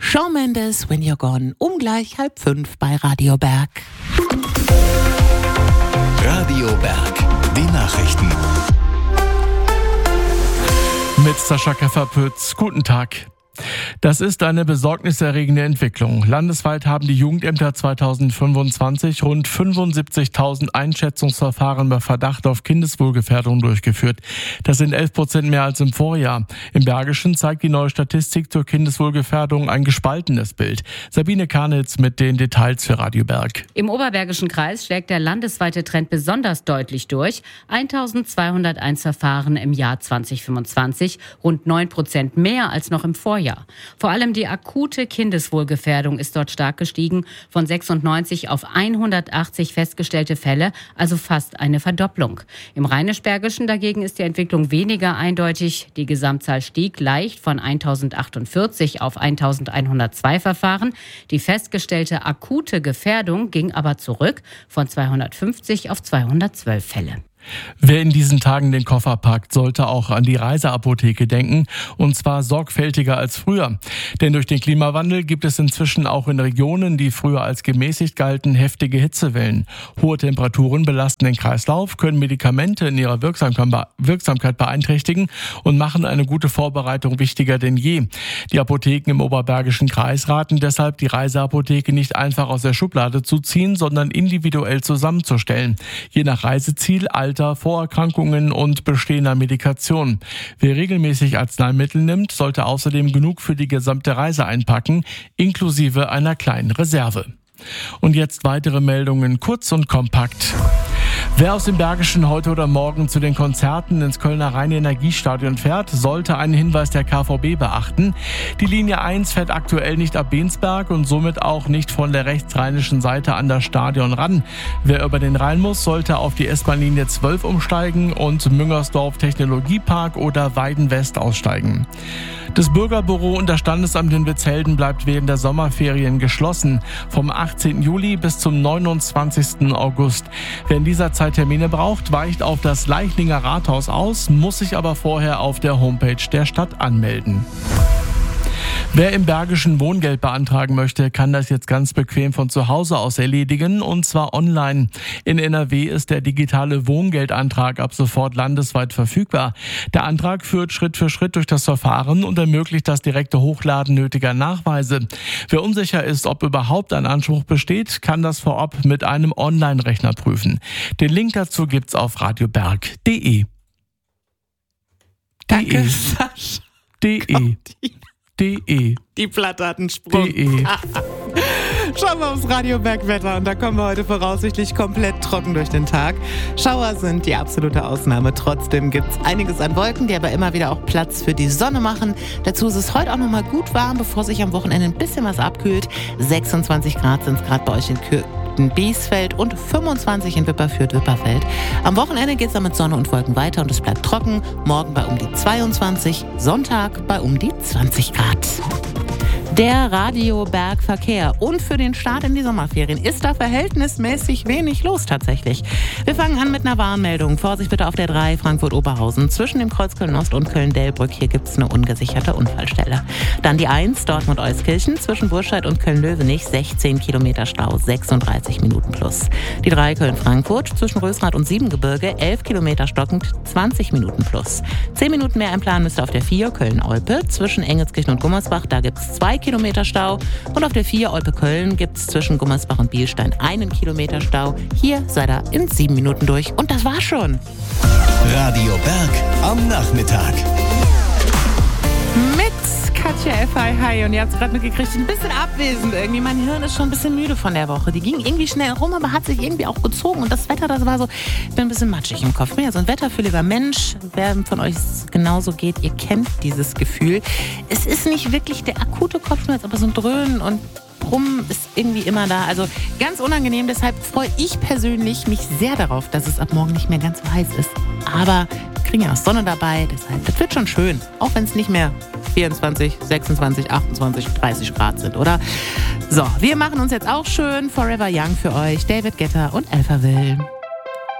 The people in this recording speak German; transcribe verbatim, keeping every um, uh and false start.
Shawn Mendes, When You're Gone, um gleich halb fünf bei Radio Berg. Radio Berg, die Nachrichten. Mit Sascha Kefferpütz. Guten Tag. Das ist eine besorgniserregende Entwicklung. Landesweit haben die Jugendämter zweitausendfünfundzwanzig rund fünfundsiebzigtausend Einschätzungsverfahren bei Verdacht auf Kindeswohlgefährdung durchgeführt. Das sind elf Prozent mehr als im Vorjahr. Im Bergischen zeigt die neue Statistik zur Kindeswohlgefährdung ein gespaltenes Bild. Sabine Karnitz mit den Details für Radio Berg. Im Oberbergischen Kreis schlägt der landesweite Trend besonders deutlich durch. eintausendzweihunderteins Verfahren im Jahr zweitausendfünfundzwanzig, rund neun Prozent mehr als noch im Vorjahr. Vor allem die akute Kindeswohlgefährdung ist dort stark gestiegen, von sechsundneunzig auf hundertachtzig festgestellte Fälle, also fast eine Verdopplung. Im Rheinisch-Bergischen dagegen ist die Entwicklung weniger eindeutig. Die Gesamtzahl stieg leicht von eintausendachtundvierzig auf eintausendeinhundertzwei Verfahren. Die festgestellte akute Gefährdung ging aber zurück von zweihundertfünfzig auf zweihundertzwölf Fälle. Wer in diesen Tagen den Koffer packt, sollte auch an die Reiseapotheke denken, und zwar sorgfältiger als früher. Denn durch den Klimawandel gibt es inzwischen auch in Regionen, die früher als gemäßigt galten, heftige Hitzewellen. Hohe Temperaturen belasten den Kreislauf, können Medikamente in ihrer Wirksamkeit beeinträchtigen und machen eine gute Vorbereitung wichtiger denn je. Die Apotheken im Oberbergischen Kreis raten deshalb, die Reiseapotheke nicht einfach aus der Schublade zu ziehen, sondern individuell zusammenzustellen. Je nach Reiseziel, Alter, Vorerkrankungen und bestehender Medikation. Wer regelmäßig Arzneimittel nimmt, sollte außerdem genug für die gesamte Reise einpacken, inklusive einer kleinen Reserve. Und jetzt weitere Meldungen, kurz und kompakt. Wer aus dem Bergischen heute oder morgen zu den Konzerten ins Kölner Rhein-Energiestadion fährt, sollte einen Hinweis der K V B beachten. Die Linie eins fährt aktuell nicht ab Bensberg und somit auch nicht von der rechtsrheinischen Seite an das Stadion ran. Wer über den Rhein muss, sollte auf die S-Bahn-Linie zwölf umsteigen und Müngersdorf Technologiepark oder Weiden West aussteigen. Das Bürgerbüro und das Standesamt in Witzhelden bleibt während der Sommerferien geschlossen, vom achtzehnten Juli bis zum neunundzwanzigsten August. Wer in dieser Zeit Termine braucht, weicht auf das Leichlinger Rathaus aus, muss sich aber vorher auf der Homepage der Stadt anmelden. Wer im Bergischen Wohngeld beantragen möchte, kann das jetzt ganz bequem von zu Hause aus erledigen, und zwar online. In N R W ist der digitale Wohngeldantrag ab sofort landesweit verfügbar. Der Antrag führt Schritt für Schritt durch das Verfahren und ermöglicht das direkte Hochladen nötiger Nachweise. Wer unsicher ist, ob überhaupt ein Anspruch besteht, kann das vorab mit einem Online-Rechner prüfen. Den Link dazu gibt's auf radioberg punkt de. Danke, Sascha. De. De. Die Platte hat einen Sprung. De. Schauen wir aufs Radio Bergwetter, und da kommen wir heute voraussichtlich komplett trocken durch den Tag. Schauer sind die absolute Ausnahme. Trotzdem gibt es einiges an Wolken, die aber immer wieder auch Platz für die Sonne machen. Dazu ist es heute auch noch mal gut warm, bevor sich am Wochenende ein bisschen was abkühlt. sechsundzwanzig Grad sind es gerade bei euch in Kür- in Biesfeld und fünfundzwanzig in Wipperfürth-Wipperfeld. Am Wochenende geht es dann mit Sonne und Wolken weiter und es bleibt trocken. Morgen bei um die zweiundzwanzig, Sonntag bei um die zwanzig Grad. Der Radio-Berg-Verkehr. Und für den Start in die Sommerferien ist da verhältnismäßig wenig los tatsächlich. Wir fangen an mit einer Warnmeldung. Vorsicht bitte auf der drei Frankfurt-Oberhausen. Zwischen dem Kreuz Köln-Ost und Köln-Delbrück. Hier gibt es eine ungesicherte Unfallstelle. Dann die eins Dortmund-Euskirchen. Zwischen Burscheid und Köln-Löwenich sechzehn Kilometer Stau, sechsunddreißig Minuten plus. Die drei Köln-Frankfurt. Zwischen Rösrath und Siebengebirge elf Kilometer stockend, zwanzig Minuten plus. zehn Minuten mehr im Plan müsste auf der vier Köln-Olpe. Zwischen Engelskirchen und Gummersbach, da gibt es zwei Kilometer Stau. Und auf der vier Olpe-Köln gibt es zwischen Gummersbach und Bielstein einen Kilometer Stau. Hier seid ihr in sieben Minuten durch. Und das war's schon. Radio Berg am Nachmittag. Mit Katja F. Hi, hi. Und ihr habt es gerade mitgekriegt, ich bin ein bisschen abwesend irgendwie. Mein Hirn ist schon ein bisschen müde von der Woche. Die ging irgendwie schnell rum, aber hat sich irgendwie auch gezogen. Und das Wetter, das war so, ich bin ein bisschen matschig im Kopf. Ich bin ja so ein wetterfühliger Mensch. Wer von euch es genauso geht, ihr kennt dieses Gefühl. Es ist nicht wirklich der akute Kopfschmerz, aber so ein Dröhnen und Brummen ist irgendwie immer da. Also ganz unangenehm. Deshalb freue ich persönlich mich sehr darauf, dass es ab morgen nicht mehr ganz so heiß ist. Aber wir kriegen ja auch Sonne dabei. Deshalb, das wird schon schön. Auch wenn es nicht mehr vierundzwanzig, sechsundzwanzig, achtundzwanzig, dreißig Grad sind, oder? So, wir machen uns jetzt auch schön Forever Young für euch. David Guetta und Alphaville.